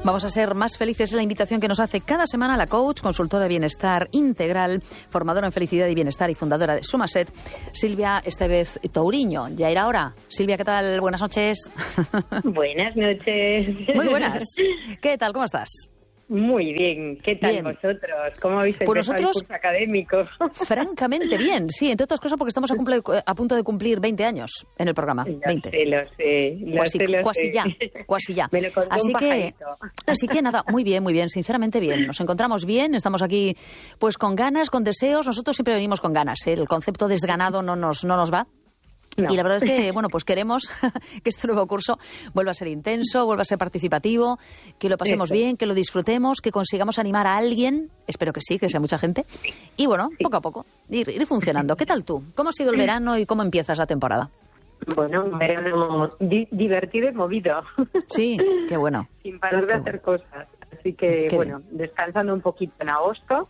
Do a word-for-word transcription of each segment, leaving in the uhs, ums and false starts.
Vamos a ser más felices, es la invitación que nos hace cada semana la coach, consultora de bienestar integral, formadora en felicidad y bienestar y fundadora de Sumaset, Silvia Estevez Touriño. Ya era hora. Silvia, ¿qué tal? Buenas noches. Buenas noches. Muy buenas. ¿Qué tal? ¿Cómo estás? Muy bien. ¿Qué tal bien. Vosotros? ¿Cómo habéis empezado pues nosotros, el curso académico? Francamente bien, sí, entre otras cosas porque estamos a, cumple, a punto de cumplir veinte años en el programa. Lo veinte. sé, lo sé. Lo cuasi, sé, lo cuasi sé. ya, cuasi ya. Me lo contó así un que, pajarito. así que nada, muy bien, muy bien, sinceramente bien. Nos encontramos bien, estamos aquí pues con ganas, con deseos. Nosotros siempre venimos con ganas, ¿eh? El concepto desganado no nos, no nos va. No. Y la verdad es que, bueno, pues queremos que este nuevo curso vuelva a ser intenso, vuelva a ser participativo, que lo pasemos Eso. bien, que lo disfrutemos, que consigamos animar a alguien, espero que sí, que sea mucha gente, y bueno, Sí. poco a poco, ir, ir funcionando. ¿Qué tal tú? ¿Cómo ha sido el verano y cómo empiezas la temporada? Bueno, un verano di- divertido y movido. Sí, qué bueno. Sin parar de Qué hacer cosas. Así que, Qué bueno, descansando un poquito en agosto.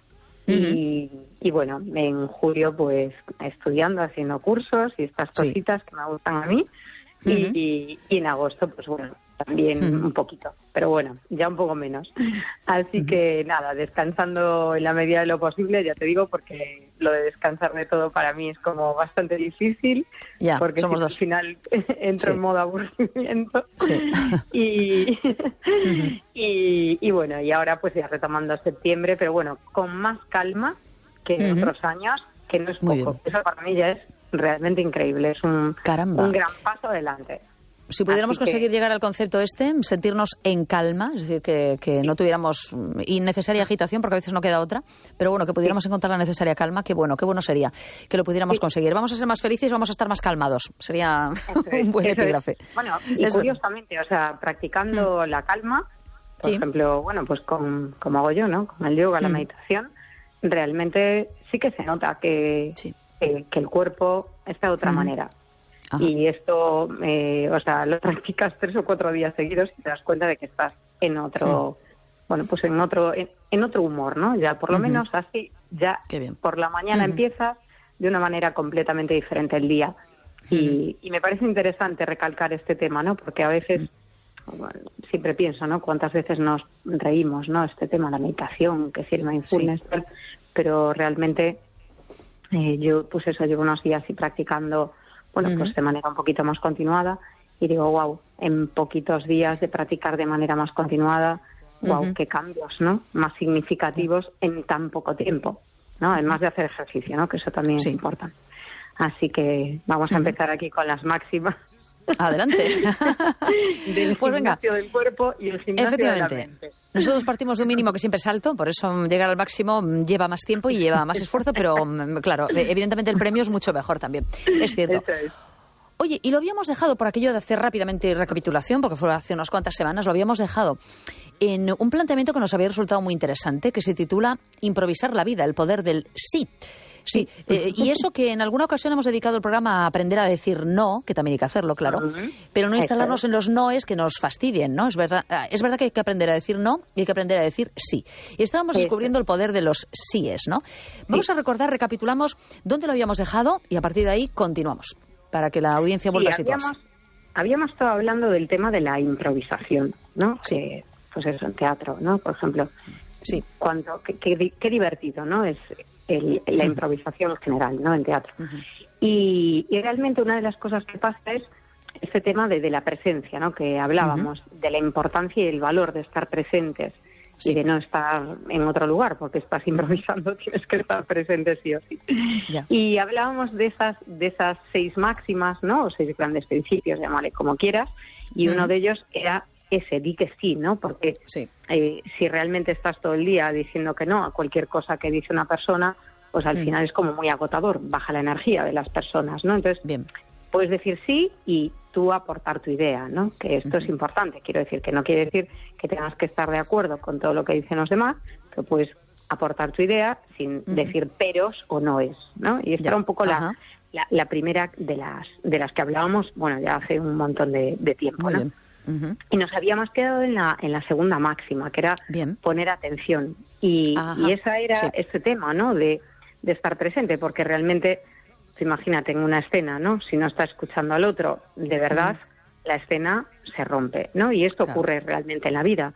Y, y bueno, en julio pues estudiando, haciendo cursos y estas Sí. cositas que me gustan a mí. Ujú. y, y en agosto pues bueno, también Ujú. un poquito, pero bueno, ya un poco menos. Así que nada, descansando en la medida de lo posible, ya te digo, porque lo de descansar de todo para mí es como bastante difícil, Ya, porque somos si dos. al final entro Sí. en modo aburrimiento. Sí. Y, Ujú. y, y bueno, y ahora pues ya retomando septiembre, pero bueno, con más calma que en Ujú. otros años, que no es Muy poco. bien. Eso para mí ya es realmente increíble, es un, Caramba. un gran paso adelante. Si pudiéramos Así que- conseguir llegar al concepto este, sentirnos en calma, es decir, que, que no tuviéramos mm, innecesaria agitación, porque a veces no queda otra, pero bueno, que pudiéramos encontrar la necesaria calma, qué bueno, qué bueno sería que lo pudiéramos Sí. conseguir. Vamos a ser más felices, vamos a estar más calmados. Sería Eso es, un buen eso es. epígrafe. Bueno, y Es curiosamente, o sea, practicando la calma, por Sí. ejemplo, bueno, pues con, como hago yo, ¿no? Con el yoga, la Mm. meditación, realmente sí que se nota que, Sí. que, que el cuerpo está de otra Mm. manera. Ajá. Y esto, eh, o sea, lo practicas tres o cuatro días seguidos y te das cuenta de que estás en otro, bueno, pues en otro, en, en otro humor, ¿no? Ya por lo Ujú. menos así, ya Qué bien. por la mañana Ujú. empiezas de una manera completamente diferente el día. Y, y me parece interesante recalcar este tema, ¿no? Porque a veces, bueno, siempre pienso, ¿no? Cuántas veces nos reímos, ¿no? Este tema, la meditación, que si el mindfulness, tal, pero realmente eh, yo, pues eso, llevo unos días y practicando, bueno, Ujú. pues de manera un poquito más continuada y digo, wow, en poquitos días de practicar de manera más continuada, wow, Ujú. qué cambios, ¿no? Más significativos en tan poco tiempo, ¿no? Además de hacer ejercicio, ¿no? Que eso también Sí. es importante. Así que vamos a Ujú. empezar aquí con las máximas Adelante. del Pues venga. gimnasio del cuerpo y el gimnasio de la Efectivamente. mente. Nosotros partimos de un mínimo que siempre es alto, por eso llegar al máximo mm, lleva más tiempo y lleva más esfuerzo, pero mm, claro, evidentemente el premio es mucho mejor también. Es cierto. Eso es. Oye, y lo habíamos dejado, por aquello de hacer rápidamente recapitulación, porque fue hace unas cuantas semanas, lo habíamos dejado en un planteamiento que nos había resultado muy interesante, que se titula Improvisar la vida, el poder del sí. Sí, eh, y eso que en alguna ocasión hemos dedicado el programa a aprender a decir no, que también hay que hacerlo, claro, Ujú. pero no Eso instalarnos es. en los noes que nos fastidien, ¿no? Es verdad, ah, es verdad que hay que aprender a decir no y hay que aprender a decir sí. Y estábamos Eso. descubriendo el poder de los síes, ¿no? Vamos a recordar, recapitulamos dónde lo habíamos dejado y a partir de ahí continuamos, para que la audiencia vuelva Sí, a situarse. habíamos, habíamos estado hablando del tema de la improvisación, ¿no? Sí. Que, pues eso, en teatro, ¿no? Por ejemplo, Sí. cuánto, qué, qué di- qué divertido, ¿no? Es el- la improvisación en general, ¿no? En teatro. Ujú. Y, y realmente una de las cosas que pasa es este tema de, de la presencia, ¿no? Que hablábamos, de la importancia y el valor de estar presentes Sí. y de no estar en otro lugar, porque estás improvisando, tienes que estar presente sí o sí. Ya. Y hablábamos de esas de esas seis máximas, ¿no? O seis grandes principios, llámale como quieras, y uno Ujú. de ellos era ese, di que sí, ¿no? Porque Sí. eh, si realmente estás todo el día diciendo que no a cualquier cosa que dice una persona, pues al Mm. final es como muy agotador, baja la energía de las personas, ¿no? Entonces, Bien. puedes decir sí y tú aportar tu idea, ¿no? Que esto es importante. Quiero decir que no quiere decir que tengas que estar de acuerdo con todo lo que dicen los demás, pero puedes aportar tu idea sin Ujú. decir peros o noes, ¿no? Y esta Ya. era un poco la, Ajá. la, la primera de las de las que hablábamos, bueno, ya hace un montón de, de tiempo, Muy ¿no? bien. Ujú. Y nos habíamos quedado en la, en la segunda máxima, que era Bien. poner atención. Y, Ajá. y esa era Sí. este tema, ¿no? De, de estar presente, porque realmente, imagínate en una escena, ¿no? Si no está escuchando al otro, de verdad, la escena se rompe, ¿no? Y esto Claro. ocurre realmente en la vida.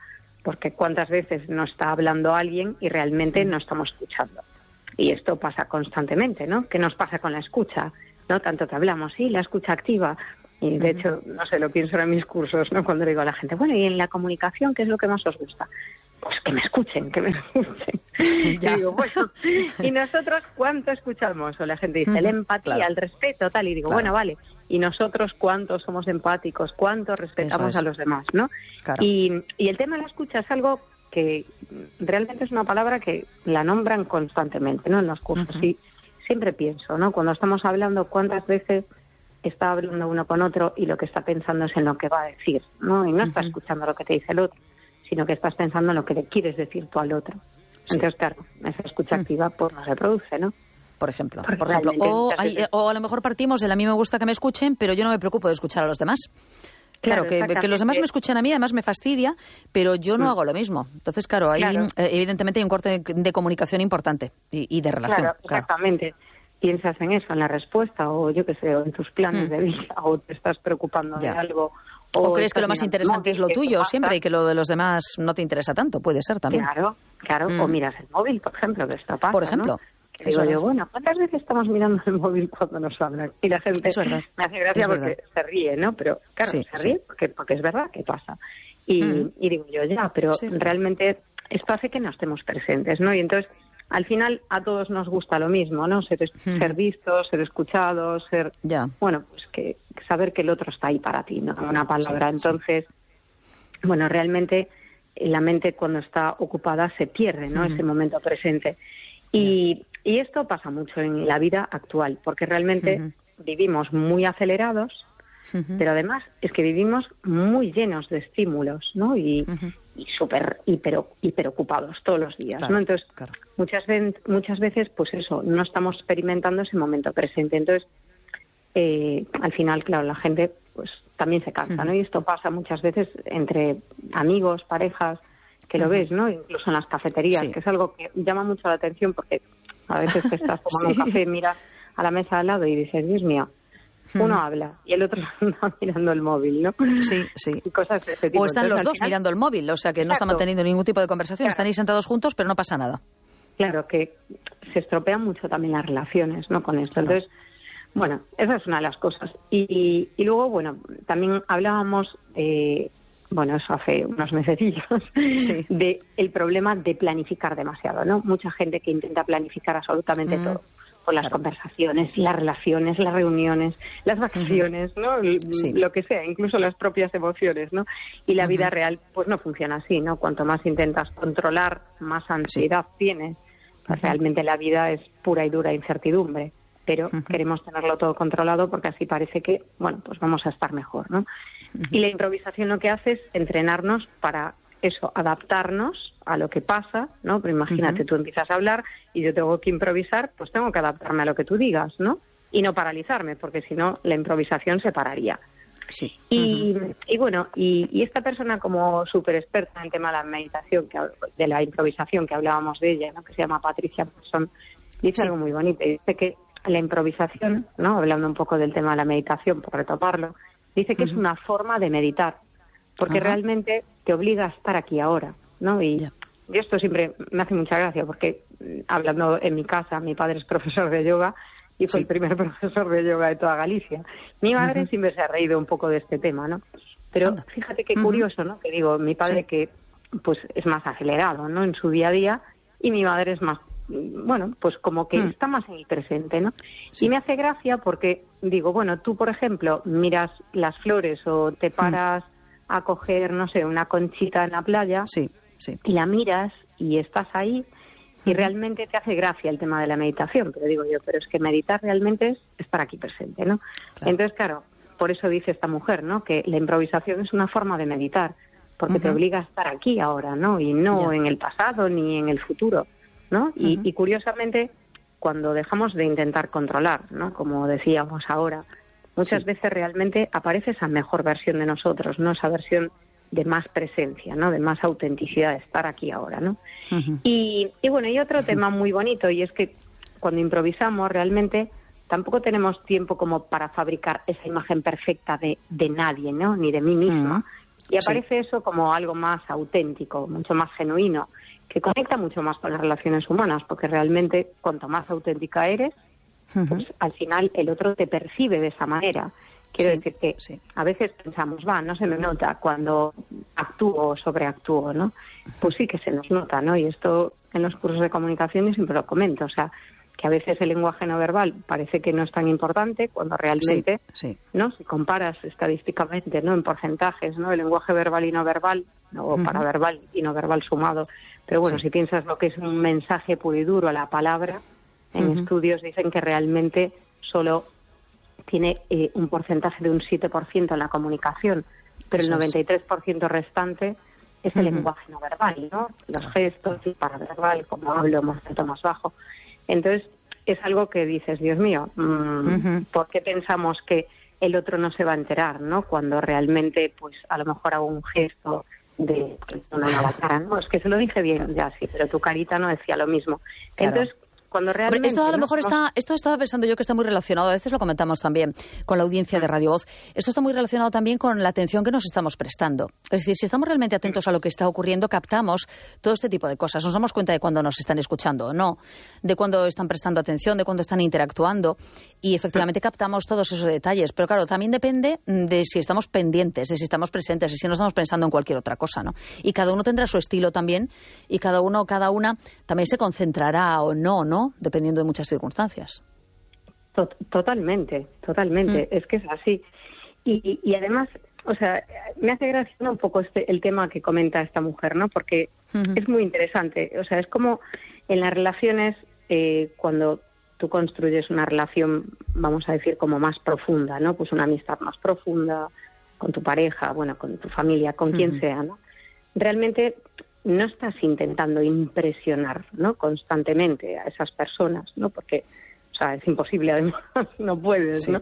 porque cuántas veces nos está hablando alguien y realmente no estamos escuchando. Y esto pasa constantemente, ¿no? ¿Qué nos pasa con la escucha? ¿No? Tanto que hablamos, sí, la escucha activa. Y de hecho, no sé, lo pienso en mis cursos, ¿no? Cuando le digo a la gente, bueno, ¿y en la comunicación qué es lo que más os gusta? Pues que me escuchen, que me escuchen. Ya. Y digo, bueno, ¿y nosotros cuánto escuchamos? O la gente dice, la empatía, claro, el respeto, tal. Y digo, claro, bueno, vale, ¿y nosotros cuánto somos empáticos? ¿Cuánto respetamos a los demás? ¿No? Claro. Y, y el tema de la escucha es algo que realmente es una palabra que la nombran constantemente, ¿no? En los cursos. Uh-huh. Y siempre pienso, ¿no? Cuando estamos hablando, ¿cuántas veces está hablando uno con otro y lo que está pensando es en lo que va a decir, ¿no? Y no está escuchando lo que te dice el otro, sino que estás pensando en lo que le quieres decir tú al otro. Sí. Entonces, claro, esa escucha activa pues no se produce, ¿no? Por ejemplo, por ejemplo. O, hay, o a lo mejor partimos del a mí me gusta que me escuchen, pero yo no me preocupo de escuchar a los demás. Claro, claro que, que los demás me escuchen a mí, además me fastidia, pero yo no mm. hago lo mismo. Entonces, claro, ahí claro. Eh, evidentemente hay un corte de, de comunicación importante y, y de relación. Claro, exactamente. Claro. Piensas en eso, en la respuesta, o yo qué sé, o en tus planes mm. de vida, o te estás preocupando ya. de algo. O, o crees que lo más interesante es lo tuyo siempre y que lo de los demás no te interesa tanto, puede ser también. Claro, claro, mm. o miras el móvil, por ejemplo, que esto pasa, Por ejemplo. ¿no? Que digo yo, bueno, ¿cuántas veces estamos mirando el móvil cuando nos hablan? Y la gente me hace gracia es porque verdad. se ríe, ¿no? Pero claro, sí, se ríe sí. porque, porque es verdad que pasa. Y, mm. y digo yo, ya, pero sí. realmente esto hace que no estemos presentes, ¿no? Y entonces, al final, a todos nos gusta lo mismo, ¿no? Ser, mm. ser vistos, ser escuchados, ser... Ya. Bueno, pues que saber que el otro está ahí para ti, ¿no? Una palabra. Sí, Entonces, sí. bueno, realmente la mente cuando está ocupada se pierde, ¿no? Mm. Ese momento presente. Y, y esto pasa mucho en la vida actual, porque realmente uh-huh. vivimos muy acelerados, uh-huh. pero además es que vivimos muy llenos de estímulos, ¿no? Y, uh-huh. y súper hiper, hiper ocupados todos los días, claro, ¿no? Entonces, claro. muchas, ve- muchas veces, pues eso, no estamos experimentando ese momento presente. Entonces, eh, al final, claro, la gente pues también se cansa, uh-huh. ¿no? Y esto pasa muchas veces entre amigos, parejas, que lo uh-huh. ves, ¿no? Incluso en las cafeterías, sí. que es algo que llama mucho la atención porque a veces te estás tomando sí. un café, miras a la mesa al lado y dices, Dios mío, uh-huh. uno habla y el otro está mirando el móvil, ¿no? Sí, sí. Y cosas de ese tipo. O están Entonces, los dos final... mirando el móvil, o sea que Exacto. no están manteniendo ningún tipo de conversación, claro. están ahí sentados juntos, pero no pasa nada. Claro, que se estropean mucho también las relaciones, ¿no? Con esto. Claro. Entonces, bueno, esa es una de las cosas. Y, y, y luego, bueno, también hablábamos... Eh, bueno, eso hace unos mesecillos, sí. de el problema de planificar demasiado, ¿no? Mucha gente que intenta planificar absolutamente mm. todo, con las claro. conversaciones, las relaciones, las reuniones, las vacaciones, uh-huh. ¿no? Sí. Lo que sea, incluso las propias emociones, ¿no? Y la uh-huh. vida real, pues no funciona así, ¿no? Cuanto más intentas controlar, más ansiedad sí. tienes. Pues uh-huh. realmente la vida es pura y dura incertidumbre, pero uh-huh. queremos tenerlo todo controlado porque así parece que, bueno, pues vamos a estar mejor, ¿no? Uh-huh. Y la improvisación lo que hace es entrenarnos para eso, adaptarnos a lo que pasa, ¿no? Pero imagínate, uh-huh. tú empiezas a hablar y yo tengo que improvisar, pues tengo que adaptarme a lo que tú digas, ¿no? Y no paralizarme, porque si no, la improvisación se pararía. Sí. Y, uh-huh. y bueno, y, y esta persona como súper experta en el tema de la meditación, que, de la improvisación, que hablábamos de ella, ¿no? Que se llama Patricia Person, dice sí. algo muy bonito, y dice que la improvisación, ¿no? Hablando un poco del tema de la meditación, por retomarlo, dice que uh-huh. es una forma de meditar, porque uh-huh. realmente te obliga a estar aquí ahora, ¿no? Y, yeah. y esto siempre me hace mucha gracia, porque hablando en mi casa, mi padre es profesor de yoga y fue sí. el primer profesor de yoga de toda Galicia. Mi madre uh-huh. siempre se ha reído un poco de este tema, ¿no? Pero Anda. fíjate qué curioso, ¿no? Que digo, mi padre sí. que pues es más acelerado, ¿no? En su día a día, y mi madre es más, bueno, pues como que mm. está más en el presente, ¿no? Sí. Y me hace gracia porque digo, bueno, tú, por ejemplo, miras las flores o te paras mm. a coger, no sé, una conchita en la playa sí, sí. y la miras y estás ahí y mm. realmente te hace gracia el tema de la meditación, pero digo yo, pero es que meditar realmente es estar aquí presente, ¿no? Claro. Entonces, claro, por eso dice esta mujer, ¿no? Que la improvisación es una forma de meditar, porque uh-huh. te obliga a estar aquí ahora, ¿no? Y no yeah. en el pasado ni en el futuro, ¿no? Y, uh-huh. y curiosamente, cuando dejamos de intentar controlar, ¿no? Como decíamos ahora, muchas sí. veces realmente aparece esa mejor versión de nosotros, ¿no? Esa versión de más presencia, ¿no? De más autenticidad, de estar aquí ahora, ¿no? Uh-huh. Y, y bueno, y otro uh-huh. tema muy bonito, y es que cuando improvisamos realmente tampoco tenemos tiempo como para fabricar esa imagen perfecta de, de nadie, ¿no? Ni de mí misma. Uh-huh. Y aparece sí. eso como algo más auténtico, mucho más genuino, que conecta mucho más con las relaciones humanas, porque realmente cuanto más auténtica eres, uh-huh. pues al final el otro te percibe de esa manera. Quiero sí, decir que sí. a veces pensamos, va, no se me nota cuando actúo o sobreactúo, ¿no? Pues sí que se nos nota, ¿no? Y esto en los cursos de comunicación yo siempre lo comento, o sea, que a veces el lenguaje no verbal parece que no es tan importante cuando realmente, sí, sí. ¿no? Si comparas estadísticamente, ¿no? En porcentajes, ¿no? El lenguaje verbal y no verbal, o uh-huh. paraverbal y no verbal sumado. Pero bueno, sí. si piensas lo que es un mensaje puro y duro, la palabra, en uh-huh. estudios dicen que realmente solo tiene eh, un porcentaje de un siete por ciento en la comunicación, pero Eso el noventa y tres por ciento restante es el uh-huh. lenguaje no verbal, ¿no? Los gestos, el paraverbal, como hablo, más alto, más bajo. Entonces, es algo que dices, Dios mío, mmm, uh-huh. ¿por qué pensamos que el otro no se va a enterar, ¿no? Cuando realmente, pues, a lo mejor hago un gesto de una mala cara, ¿no? Es que se lo dije bien, ya sí, pero tu carita no decía lo mismo. Claro. Entonces, cuando realmente... Esto a lo ¿no? mejor está, esto estaba pensando yo que está muy relacionado, a veces lo comentamos también con la audiencia de Radio Voz, esto está muy relacionado también con la atención que nos estamos prestando. Es decir, si estamos realmente atentos a lo que está ocurriendo, captamos todo este tipo de cosas. Nos damos cuenta de cuando nos están escuchando o no, de cuando están prestando atención, de cuando están interactuando y efectivamente captamos todos esos detalles. Pero claro, también depende de si estamos pendientes, de si estamos presentes, de si no estamos pensando en cualquier otra cosa, ¿no? Y cada uno tendrá su estilo también y cada uno, cada una también se concentrará o no, ¿no? Dependiendo de muchas circunstancias. Totalmente, totalmente. Mm. Es que es así. Y, y además, o sea, me hace gracia un poco este el tema que comenta esta mujer, ¿no? Porque uh-huh. es muy interesante. O sea, es como en las relaciones, eh, cuando tú construyes una relación, vamos a decir, como más profunda, ¿no? Pues una amistad más profunda con tu pareja, bueno, con tu familia, con uh-huh. quien sea, ¿no? Realmente no estás intentando impresionar, ¿no? Constantemente a esas personas, ¿no? Porque, o sea, es imposible, además, no puedes, sí. ¿no?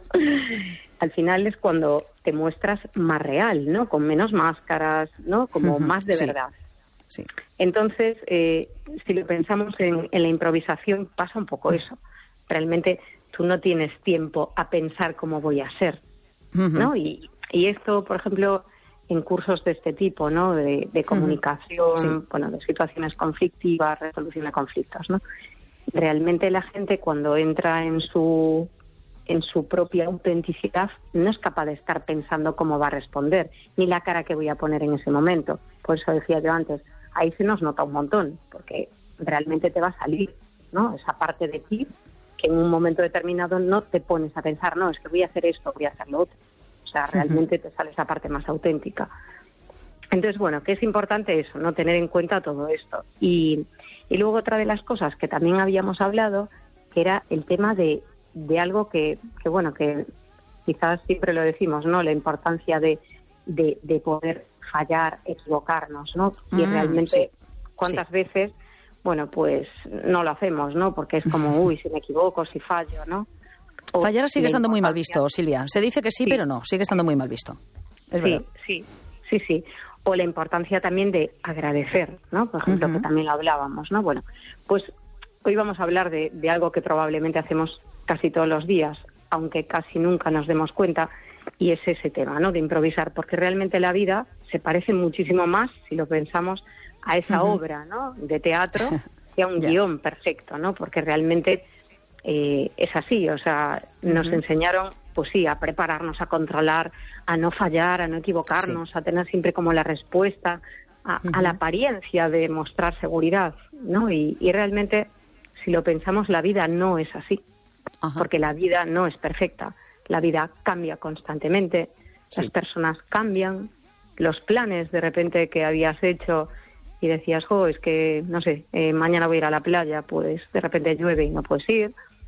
Al final es cuando te muestras más real, ¿no? Con menos máscaras, ¿no? Como uh-huh. más de sí. verdad. Sí. Entonces, eh, si lo pensamos en, en la improvisación, pasa un poco eso. Realmente tú no tienes tiempo a pensar cómo voy a ser, uh-huh. ¿no? Y, y esto, por ejemplo, en cursos de este tipo, ¿no? De, de comunicación, uh-huh. sí. bueno, de situaciones conflictivas, resolución de conflictos, ¿no? Realmente la gente cuando entra en su en su propia autenticidad no es capaz de estar pensando cómo va a responder, ni la cara que voy a poner en ese momento. Por eso decía yo antes, ahí se nos nota un montón, porque realmente te va a salir, ¿no? Esa parte de ti que en un momento determinado no te pones a pensar, no, es que voy a hacer esto, voy a hacer lo otro. O sea, realmente te sale esa parte más auténtica. Entonces, bueno, que es importante eso, ¿no? Tener en cuenta todo esto. Y, y luego otra de las cosas que también habíamos hablado, que era el tema de, de algo que, que, bueno, que quizás siempre lo decimos, ¿no? La importancia de, de, de poder fallar, equivocarnos, ¿no? Y mm, realmente, sí, ¿cuántas sí. veces, bueno, pues no lo hacemos, ¿no? Porque es como, uy, si me equivoco, si fallo, ¿no? O Fallar sigue estando muy mal visto, Silvia. Se dice que sí, sí, pero no, sigue estando muy mal visto. Es sí, verdad. sí, sí, sí. O la importancia también de agradecer, ¿no? Por ejemplo, uh-huh. que también lo hablábamos, ¿no? Bueno, pues hoy vamos a hablar de, de algo que probablemente hacemos casi todos los días, aunque casi nunca nos demos cuenta, y es ese tema, ¿no? De improvisar, porque realmente la vida se parece muchísimo más, si lo pensamos, a esa uh-huh. obra, ¿no? De teatro, que a un yeah. guión perfecto, ¿no? Porque realmente Eh, es así, o sea, nos uh-huh. enseñaron, pues sí, a prepararnos, a controlar, a no fallar, a no equivocarnos, sí. a tener siempre como la respuesta, a, uh-huh. a la apariencia de mostrar seguridad, ¿no? Y, y realmente, si lo pensamos, la vida no es así, uh-huh. porque la vida no es perfecta, la vida cambia constantemente, sí. las personas cambian, los planes de repente que habías hecho y decías, jo, es que, no sé, eh, mañana voy a ir a la playa, pues de repente llueve y no puedes ir.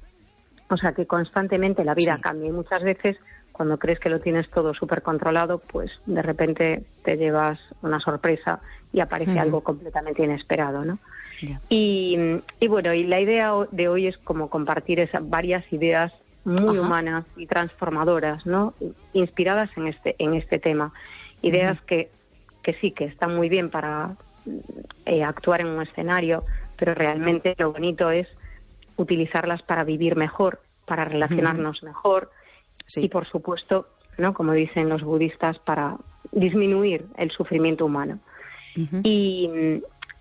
O sea que constantemente la vida sí. cambia y muchas veces cuando crees que lo tienes todo súper controlado, pues de repente te llevas una sorpresa y aparece uh-huh. algo completamente inesperado, ¿no? Yeah. Y, y bueno, y la idea de hoy es como compartir esas varias ideas muy uh-huh. humanas y transformadoras, ¿no? Inspiradas en este en este tema. Ideas uh-huh. que, que sí, que están muy bien para eh, actuar en un escenario, pero realmente lo bonito es utilizarlas para vivir mejor, para relacionarnos uh-huh. mejor sí. y, por supuesto, ¿no? Como dicen los budistas, para disminuir el sufrimiento humano. Uh-huh. Y,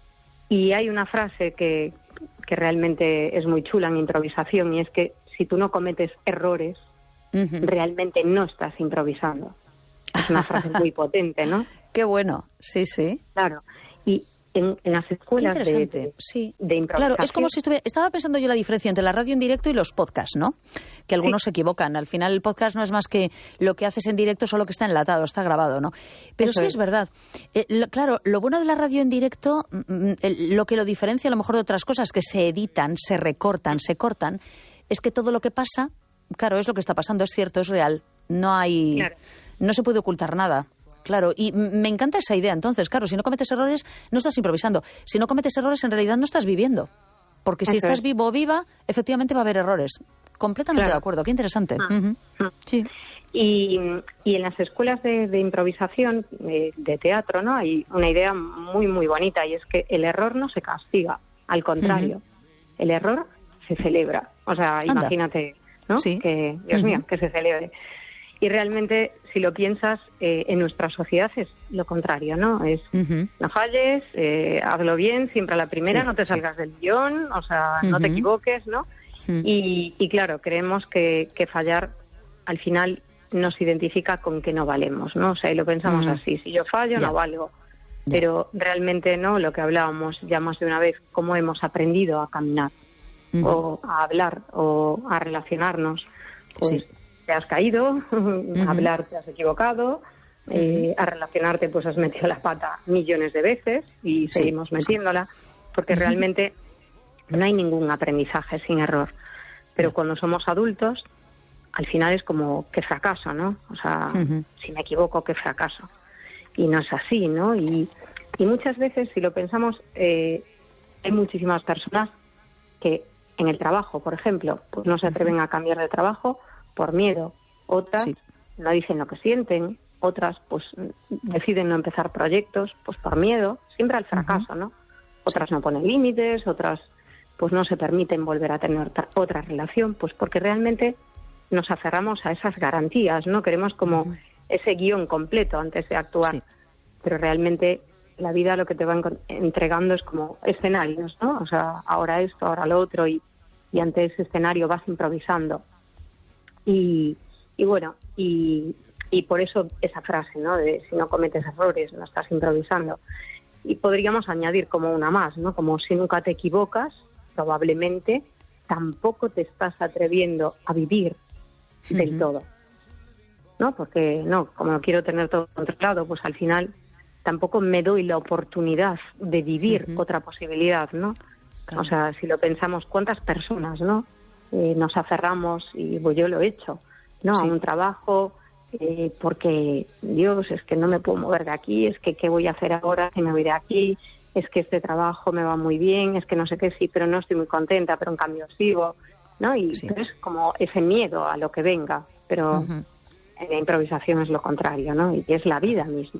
y hay una frase que, que realmente es muy chula en improvisación, y es que si tú no cometes errores, uh-huh, realmente no estás improvisando. Es una frase muy potente, ¿no? Qué bueno, sí, sí. Claro, y en, en las escuelas de, de, sí. de improvisación... Claro, es como si estuviera... Estaba pensando yo la diferencia entre la radio en directo y los podcasts, ¿no? Que algunos sí. se equivocan. Al final el podcast no es más que lo que haces en directo, solo que está enlatado, está grabado, ¿no? Pero Eso sí es, es verdad. Eh, lo, claro, lo bueno de la radio en directo, mm, lo que lo diferencia a lo mejor de otras cosas que se editan, se recortan, se cortan, es que todo lo que pasa, claro, es lo que está pasando, es cierto, es real. No hay... Claro. No se puede ocultar nada. Claro, y me encanta esa idea. Entonces, claro, si no cometes errores, no estás improvisando. Si no cometes errores, en realidad no estás viviendo. Porque si Eso estás es. vivo o viva, efectivamente va a haber errores. Completamente claro. de acuerdo. Qué interesante. Ah. Uh-huh. Ah. Sí. Y, y en las escuelas de, de improvisación, de, de teatro, ¿no? Hay una idea muy, muy bonita, y es que el error no se castiga. Al contrario, uh-huh. el error se celebra. O sea, Anda. imagínate, ¿no? Sí. Que, Dios uh-huh. mío, que se celebre. Y realmente, si lo piensas, eh, en nuestra sociedad es lo contrario, ¿no? Es, uh-huh. no falles, eh, hazlo bien, siempre a la primera, sí, no te salgas sí. del guión, o sea, uh-huh. no te equivoques, ¿no? Uh-huh. Y, y claro, creemos que, que fallar al final nos identifica con que no valemos, ¿no? O sea, y lo pensamos uh-huh. así, si yo fallo, yeah. no valgo. Yeah. Pero realmente, ¿no? Lo que hablábamos ya más de una vez, cómo hemos aprendido a caminar, uh-huh. o a hablar, o a relacionarnos, pues... Sí. Te has caído, uh-huh. a hablar te has equivocado, uh-huh. eh, a relacionarte pues has metido la pata millones de veces y sí. seguimos metiéndola, porque uh-huh. realmente no hay ningún aprendizaje sin error. Pero uh-huh. cuando somos adultos, al final es como que fracaso, ¿no? O sea, uh-huh. si me equivoco, que fracaso. Y no es así, ¿no? Y, y muchas veces, si lo pensamos, eh, hay muchísimas personas que en el trabajo, por ejemplo, pues no se atreven a cambiar de trabajo por miedo, otras sí. no dicen lo que sienten, otras pues deciden no empezar proyectos pues por miedo, siempre al fracaso, uh-huh. ¿no? Otras sí. no ponen límites, otras pues no se permiten volver a tener otra relación, pues porque realmente nos aferramos a esas garantías, ¿no? Queremos como uh-huh. ese guión completo antes de actuar, sí. pero realmente la vida lo que te va entregando es como escenarios, ¿no? O sea, ahora esto, ahora lo otro, y, y ante ese escenario vas improvisando. Y, y bueno, y, y por eso esa frase, ¿no? De si no cometes errores, no estás improvisando. Y podríamos añadir como una más, ¿no? Como si nunca te equivocas, probablemente tampoco te estás atreviendo a vivir uh-huh. del todo, ¿no? Porque, no, como no quiero tener todo controlado, pues al final tampoco me doy la oportunidad de vivir uh-huh. otra posibilidad, ¿no? Claro. O sea, si lo pensamos, ¿cuántas personas, no? Eh, nos aferramos, y pues yo lo he hecho, ¿no? Sí. A un trabajo, eh, porque, Dios, es que no me puedo mover de aquí, es que qué voy a hacer ahora que me voy de aquí, es que este trabajo me va muy bien, es que no sé qué, sí, pero no estoy muy contenta, pero en cambio sigo, ¿no? Y sí. es como ese miedo a lo que venga, pero uh-huh. en la improvisación es lo contrario, ¿no? Y es la vida misma.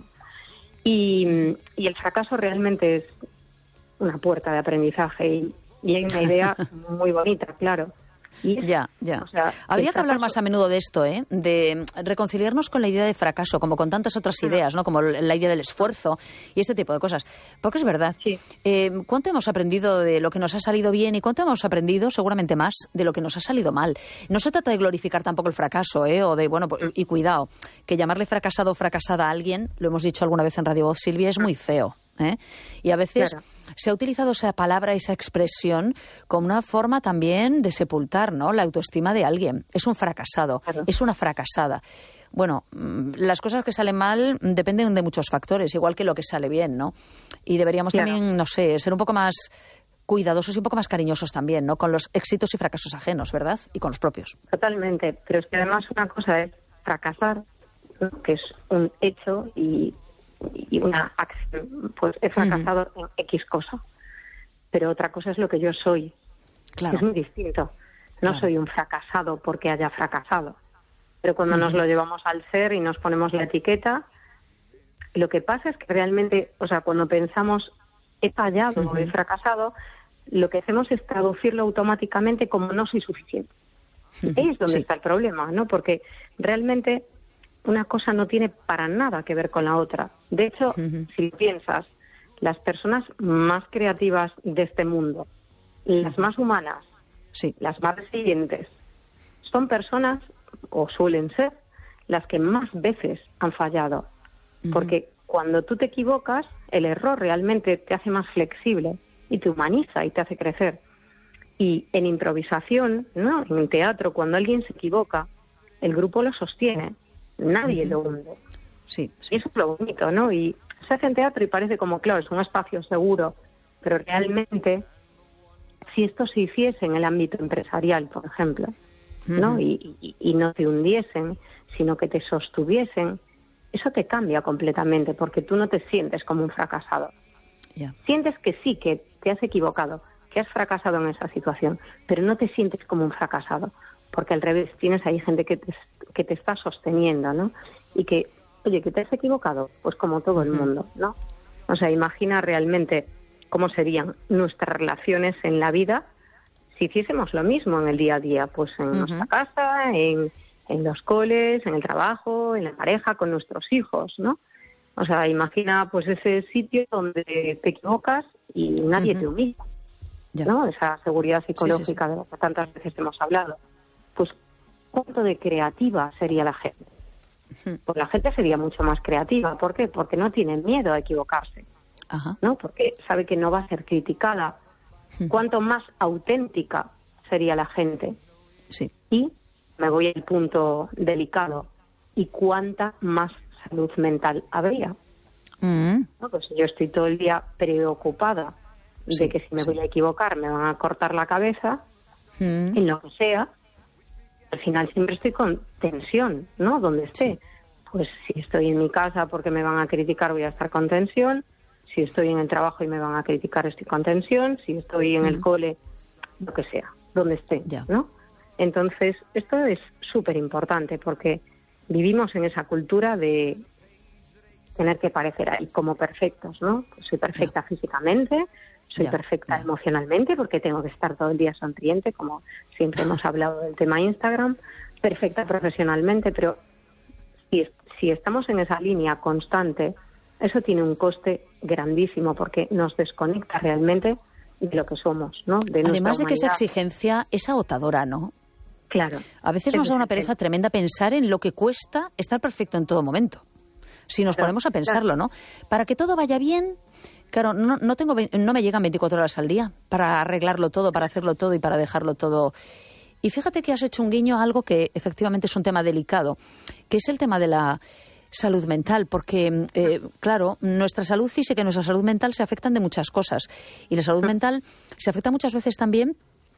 Y, y el fracaso realmente es una puerta de aprendizaje, y, y hay una idea muy bonita, claro. Es, ya, ya. O sea, habría que hablar más a menudo de esto, ¿eh? De reconciliarnos con la idea de fracaso, como con tantas otras ideas, ¿no? Como la idea del esfuerzo y este tipo de cosas. Porque es verdad. Sí. Eh, ¿Cuánto hemos aprendido de lo que nos ha salido bien y cuánto hemos aprendido, seguramente más, de lo que nos ha salido mal? No se trata de glorificar tampoco el fracaso, ¿eh? O de, bueno, y cuidado, que llamarle fracasado o fracasada a alguien, lo hemos dicho alguna vez en Radio Voz, Silvia, es muy feo. ¿Eh? Y a veces claro. se ha utilizado esa palabra, esa expresión, como una forma también de sepultar, ¿no? La autoestima de alguien. Es un fracasado, claro. es una fracasada. Bueno, las cosas que salen mal dependen de muchos factores, igual que lo que sale bien, ¿no? Y deberíamos claro. también, no sé, ser un poco más cuidadosos y un poco más cariñosos también, ¿no? Con los éxitos y fracasos ajenos, ¿verdad? Y con los propios. Totalmente, pero es que además una cosa es fracasar, ¿no? Que es un hecho, y y una acción, pues he fracasado uh-huh. en X cosa, pero otra cosa es lo que yo soy. Claro. Es muy distinto. No claro. soy un fracasado porque haya fracasado, pero cuando uh-huh. nos lo llevamos al ser y nos ponemos la etiqueta, lo que pasa es que realmente, o sea, cuando pensamos he fallado uh-huh. o he fracasado, lo que hacemos es traducirlo automáticamente como no soy suficiente. Uh-huh. Ahí es donde sí. está el problema, ¿no? Porque realmente una cosa no tiene para nada que ver con la otra. De hecho, uh-huh. si piensas, las personas más creativas de este mundo, las más humanas, sí. las más resilientes, son personas, o suelen ser, las que más veces han fallado. Uh-huh. Porque cuando tú te equivocas, el error realmente te hace más flexible y te humaniza y te hace crecer. Y en improvisación, ¿no? En teatro, cuando alguien se equivoca, el grupo lo sostiene, nadie uh-huh. lo hunde. Sí, sí. Y eso es lo bonito, ¿no? Y se hace en teatro y parece como, claro, es un espacio seguro, pero realmente, si esto se hiciese en el ámbito empresarial, por ejemplo, uh-huh. ¿no? Y, y, y no te hundiesen, sino que te sostuviesen, eso te cambia completamente, porque tú no te sientes como un fracasado. Yeah. Sientes que sí, que te has equivocado, que has fracasado en esa situación, pero no te sientes como un fracasado, porque al revés, tienes ahí gente que te, que te está sosteniendo, ¿no? Y que, oye, que te has equivocado, pues como todo el mundo, ¿no? O sea, imagina realmente cómo serían nuestras relaciones en la vida si hiciésemos lo mismo en el día a día, pues en uh-huh. nuestra casa, en, en los coles, en el trabajo, en la pareja, con nuestros hijos, ¿no? O sea, imagina pues ese sitio donde te equivocas y nadie uh-huh. te humilla. Ya. ¿No? Esa seguridad psicológica sí, sí, sí. de la que tantas veces hemos hablado. Pues, ¿cuánto de creativa sería la gente? Uh-huh. Pues la gente sería mucho más creativa. ¿Por qué? Porque no tiene miedo a equivocarse. Ajá. ¿No? Porque sabe que no va a ser criticada. Uh-huh. ¿Cuánto más auténtica sería la gente? Sí. Y me voy al punto delicado. ¿Y cuánta más salud mental habría? Uh-huh. ¿No? Pues yo estoy todo el día preocupada de sí, que si me sí. voy a equivocar me van a cortar la cabeza, mm. en lo que sea, al final siempre estoy con tensión, ¿no? Donde esté. Sí. Pues si estoy en mi casa porque me van a criticar voy a estar con tensión, si estoy en el trabajo y me van a criticar estoy con tensión, si estoy en mm. el cole, lo que sea, donde esté, ya. ¿no? Entonces, esto es súper importante porque vivimos en esa cultura de tener que parecer ahí como perfectos, ¿no? Pues soy perfecta ya. físicamente, soy ya, perfecta ya. emocionalmente porque tengo que estar todo el día sonriente, como siempre hemos hablado del tema Instagram, perfecta profesionalmente, pero si, si estamos en esa línea constante, eso tiene un coste grandísimo porque nos desconecta realmente de lo que somos, ¿no? De Además de que esa exigencia es agotadora, ¿no? Claro. A veces nos da una pereza tremenda pensar en lo que cuesta estar perfecto en todo momento. Si nos claro, ponemos a pensarlo, claro. ¿no? Para que todo vaya bien, claro, no, no, tengo, no me llegan veinticuatro horas al día para arreglarlo todo, para hacerlo todo y para dejarlo todo. Y fíjate que has hecho un guiño a algo que efectivamente es un tema delicado, que es el tema de la salud mental, porque, eh, claro, nuestra salud física y nuestra salud mental se afectan de muchas cosas. Y la salud mental se afecta muchas veces también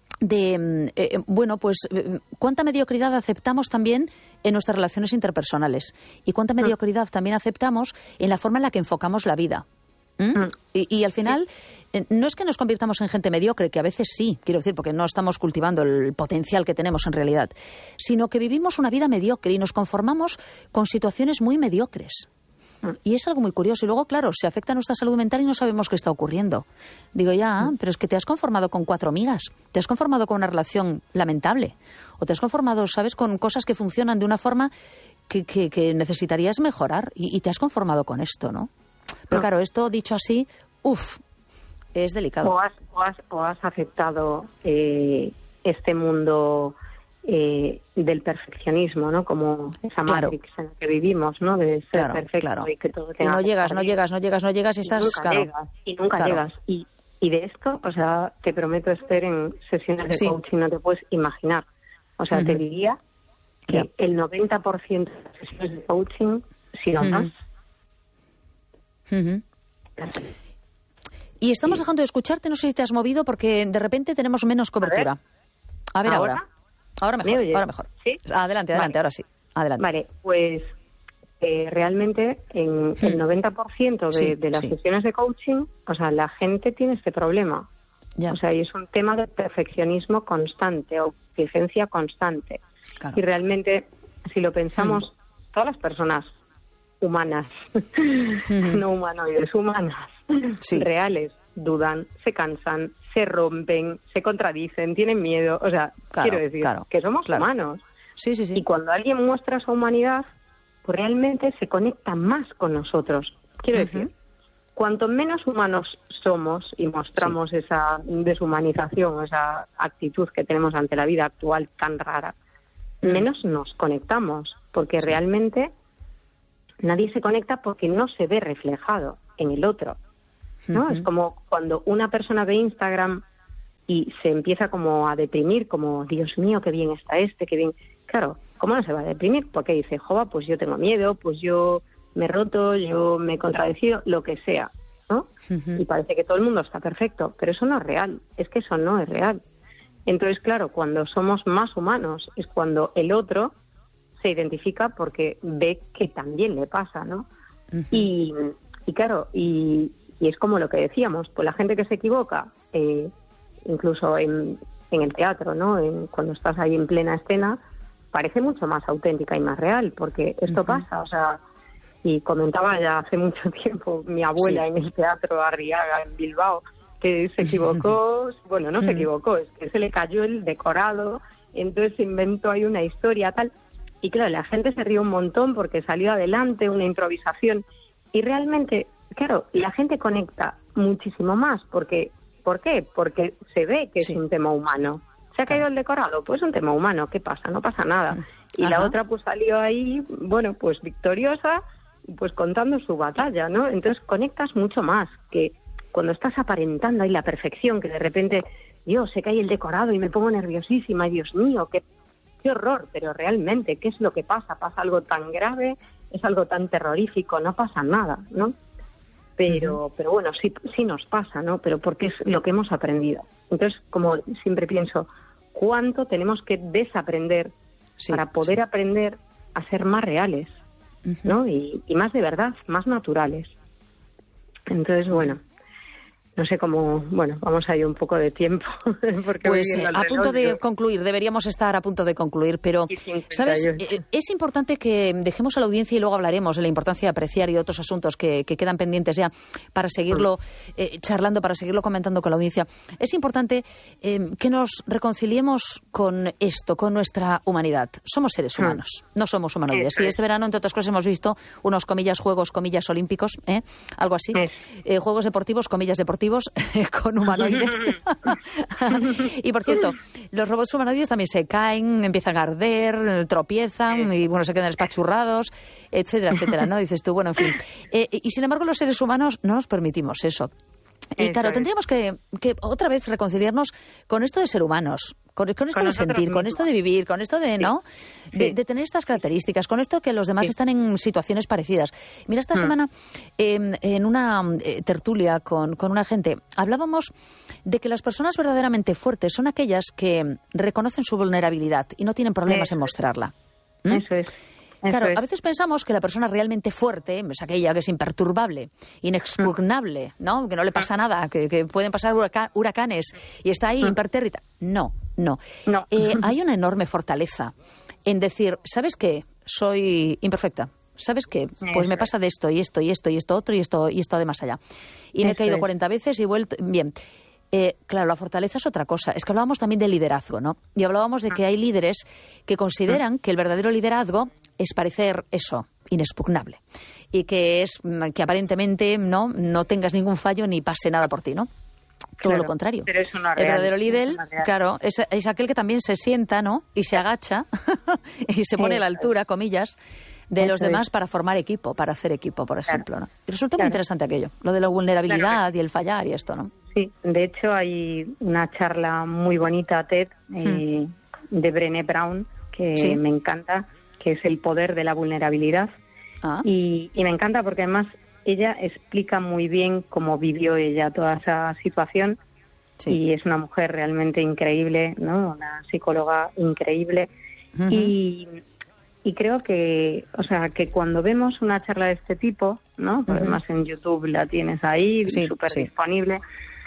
de, eh, bueno, pues cuánta mediocridad aceptamos también en nuestras relaciones interpersonales y cuánta mediocridad también aceptamos en la forma en la que enfocamos la vida. ¿Mm? Y, y al final, eh, no es que nos convirtamos en gente mediocre, que a veces sí, quiero decir, porque no estamos cultivando el potencial que tenemos en realidad, sino que vivimos una vida mediocre y nos conformamos con situaciones muy mediocres. Y es algo muy curioso. Y luego, claro, se afecta a nuestra salud mental y no sabemos qué está ocurriendo. Digo, ya, pero es que te has conformado con cuatro amigas, te has conformado con una relación lamentable, o te has conformado, ¿sabes?, con cosas que funcionan de una forma que, que, que necesitarías mejorar y, y te has conformado con esto, ¿no? Pero claro, esto dicho así, uff, es delicado. O has, o has, o has aceptado eh, este mundo eh, del perfeccionismo, ¿no? Como esa claro. matrix en la que vivimos, ¿no? De ser claro, perfecto claro. y que todo tenga. Y no llegas, no llegas, no llegas, no llegas y estás... Y nunca claro. llegas, y nunca claro. llegas. Y, y de esto, o sea, te prometo, Esther, en sesiones de sí. coaching no te puedes imaginar. O sea, uh-huh. te diría que yeah. el noventa por ciento de las sesiones de coaching, si no uh-huh. más... Uh-huh. Y estamos sí. dejando de escucharte, no sé si te has movido porque de repente tenemos menos cobertura. A ver, a ver ahora. ahora. Ahora mejor, ahora mejor. ¿Sí? Adelante, adelante, vale. ahora sí. Adelante. Vale, pues eh, realmente en hmm. el noventa por ciento de, sí, de las sí. sesiones de coaching, o sea, la gente tiene este problema. Ya. O sea, y es un tema de perfeccionismo constante o exigencia constante. Claro. Y realmente, si lo pensamos, hmm. todas las personas humanas, mm-hmm. no humanoides, humanas, sí. reales, dudan, se cansan, se rompen, se contradicen, tienen miedo. O sea, claro, quiero decir claro, que somos claro. humanos. Sí, sí, sí. Y cuando alguien muestra su humanidad, pues realmente se conecta más con nosotros. Quiero uh-huh. decir, cuanto menos humanos somos y mostramos sí. esa deshumanización, esa actitud que tenemos ante la vida actual tan rara, uh-huh. menos nos conectamos, porque sí. realmente nadie se conecta porque no se ve reflejado en el otro, ¿no? Uh-huh. Es como cuando una persona ve Instagram y se empieza como a deprimir, como, Dios mío, qué bien está este, qué bien... Claro, ¿cómo no se va a deprimir? Porque dice, jova, pues yo tengo miedo, pues yo me he roto, yo me he contradecido, lo que sea, ¿no? Uh-huh. Y parece que todo el mundo está perfecto, pero eso no es real, es que eso no es real. Entonces, claro, cuando somos más humanos es cuando el otro se identifica porque ve que también le pasa, ¿no? Uh-huh. Y, y claro, y, y es como lo que decíamos, pues la gente que se equivoca, eh, incluso en, en el teatro, ¿no? En, cuando estás ahí en plena escena, parece mucho más auténtica y más real, porque esto uh-huh. pasa, o sea, y comentaba ya hace mucho tiempo mi abuela sí. en el Teatro Arriaga, en Bilbao, que se equivocó, bueno, no se equivocó, es que se le cayó el decorado, entonces se inventó ahí una historia, tal, y claro, la gente se rió un montón porque salió adelante una improvisación, y realmente, claro, la gente conecta muchísimo más, porque, ¿por qué? Porque se ve que sí. es un tema humano. ¿Se ha caído el decorado? Pues es un tema humano, ¿qué pasa? No pasa nada. Y Ajá. la otra pues salió ahí, bueno, pues victoriosa, pues contando su batalla, ¿no? Entonces conectas mucho más que cuando estás aparentando ahí la perfección, que de repente, Dios, se cae el decorado y me pongo nerviosísima, y Dios mío, qué, qué horror, pero realmente, ¿qué es lo que pasa? ¿Pasa algo tan grave? ¿Es algo tan terrorífico? No pasa nada, ¿no? Pero, uh-huh. pero bueno, sí, sí nos pasa, ¿no? Pero porque es lo que hemos aprendido. Entonces, como siempre pienso, ¿cuánto tenemos que desaprender sí, para poder sí. aprender a ser más reales, uh-huh. ¿no? Y, y más de verdad, más naturales. Entonces, bueno, no sé cómo, bueno, vamos a ir un poco de tiempo. Porque pues eh, a punto de concluir, deberíamos estar a punto de concluir, pero, ¿sabes? Eh, es importante que dejemos a la audiencia, y luego hablaremos de la importancia de apreciar y de otros asuntos que, que quedan pendientes ya para seguirlo eh, charlando, para seguirlo comentando con la audiencia. Es importante eh, que nos reconciliemos con esto, con nuestra humanidad. Somos seres humanos, no somos humanoides. Y este verano, entre otras cosas, hemos visto unos, comillas, Juegos, comillas, olímpicos, ¿eh? Algo así. Eh, juegos deportivos, comillas, deportivos, con humanoides. Y por cierto, los robots humanoides también se caen, empiezan a arder, tropiezan y bueno, se quedan espachurrados, etcétera, etcétera, ¿no? Dices tú, bueno, en fin. Eh, y sin embargo, los seres humanos no nos permitimos eso. Y claro, tendríamos que, que otra vez reconciliarnos con esto de ser humanos, con, con esto con de sentir, mismos. Con esto de vivir, con esto de, sí. ¿no? De, sí. de tener estas características, con esto que los demás sí. están en situaciones parecidas. Mira, esta hmm. semana eh, en una eh, tertulia con, con una gente hablábamos de que las personas verdaderamente fuertes son aquellas que reconocen su vulnerabilidad y no tienen problemas Eso en mostrarla. ¿Mm? Eso es. Claro, a veces pensamos que la persona realmente fuerte es aquella que es imperturbable, inexpugnable, ¿no? Que no le pasa nada, que, que pueden pasar huraca- huracanes y está ahí impertérrita. No, no. no. Eh, hay una enorme fortaleza en decir, ¿sabes qué? Soy imperfecta. ¿Sabes qué? Pues me pasa de esto y esto y esto y esto otro y esto y esto de más allá. Y me he caído cuarenta veces y he vuelto... Bien. Eh, claro, la fortaleza es otra cosa. Es que hablábamos también de liderazgo, ¿no? Y hablábamos de que hay líderes que consideran que el verdadero liderazgo es parecer eso, inexpugnable. Y que es que aparentemente no, no tengas ningún fallo ni pase nada por ti, ¿no? Todo claro, lo contrario. Pero es una el real, verdadero líder, es claro, es, es aquel que también se sienta, ¿no? Y se agacha y se pone a la altura, comillas, de Eso los demás es. Para formar equipo, para hacer equipo, por ejemplo, claro. ¿no? Y resulta claro. muy interesante aquello, lo de la vulnerabilidad claro. y el fallar y esto, ¿no? Sí, de hecho hay una charla muy bonita, TED, eh, hmm. de Brené Brown, que ¿Sí? me encanta, que es el poder de la vulnerabilidad. Ah. Y, y me encanta porque además ella explica muy bien cómo vivió ella toda esa situación. Sí. Y es una mujer realmente increíble, ¿no? Una psicóloga increíble. Uh-huh. Y... Y creo que, o sea, que cuando vemos una charla de este tipo, ¿no? Uh-huh. Además en YouTube la tienes ahí, sí, súper sí. disponible,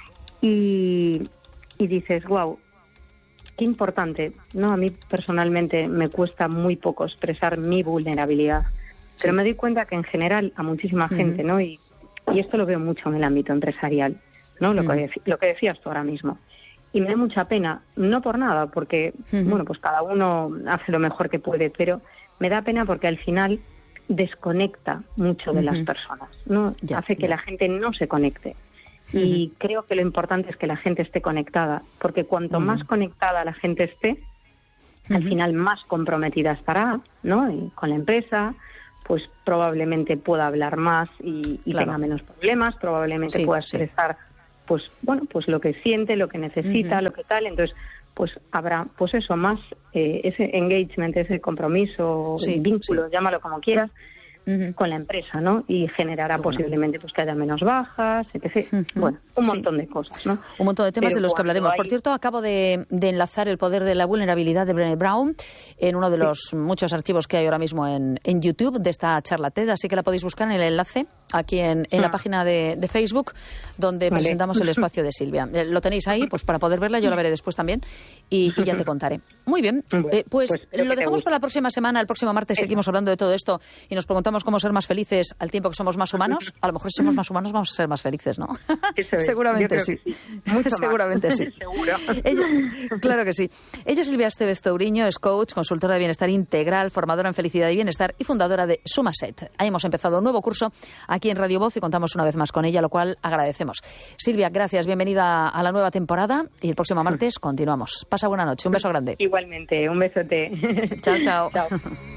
y, y dices, wow, qué importante, ¿no? A mí personalmente me cuesta muy poco expresar mi vulnerabilidad, sí. pero me doy cuenta que en general a muchísima uh-huh. gente, ¿no? Y, y esto lo veo mucho en el ámbito empresarial, ¿no? Lo, uh-huh. que, lo que decías tú ahora mismo. Y me da mucha pena, no por nada, porque, uh-huh. bueno, pues cada uno hace lo mejor que puede, pero me da pena porque al final desconecta mucho de uh-huh. las personas, ¿no? Ya, Hace que ya. la gente no se conecte. Uh-huh. Y creo que lo importante es que la gente esté conectada, porque cuanto uh-huh. más conectada la gente esté, uh-huh. al final más comprometida estará, ¿no? Y con la empresa, pues probablemente pueda hablar más y, y claro. tenga menos problemas, probablemente sí, pueda expresar, sí. pues bueno, pues lo que siente, lo que necesita, uh-huh. lo que tal. Entonces, pues habrá, pues eso, más eh, ese engagement, ese compromiso, sí, vínculo, sí. llámalo como quieras, uh-huh. con la empresa, ¿no? Y generará bueno. posiblemente pues que haya menos bajas, etcétera. Uh-huh. Bueno, un montón sí. de cosas, ¿no? Un montón de temas Pero de los que hablaremos. Hay... Por cierto, acabo de, de enlazar el poder de la vulnerabilidad de Brené Brown en uno de los sí. muchos archivos que hay ahora mismo en, en YouTube de esta charla TED, así que la podéis buscar en el enlace aquí en, en ah. la página de, de Facebook, donde vale. presentamos el espacio de Silvia. Lo tenéis ahí, pues para poder verla, yo la veré después también y, y ya te contaré. Muy bien, bueno, eh, pues, pues lo dejamos para la próxima semana. El próximo martes sí. seguimos hablando de todo esto y nos preguntamos cómo ser más felices al tiempo que somos más humanos. A lo mejor si somos más humanos vamos a ser más felices, ¿no? Seguramente sí. sí. Seguramente sí. Seguro. Ella, claro que sí. Ella es Silvia Estevez Touriño, es coach, consultora de bienestar integral, formadora en felicidad y bienestar y fundadora de Sumaset. Ahí hemos empezado un nuevo curso aquí en Radio Voz y contamos una vez más con ella, lo cual agradecemos. Silvia, gracias, bienvenida a la nueva temporada y el próximo martes continuamos. Pasa buena noche, un beso grande. Igualmente, un besote. Chao, chao. Chao.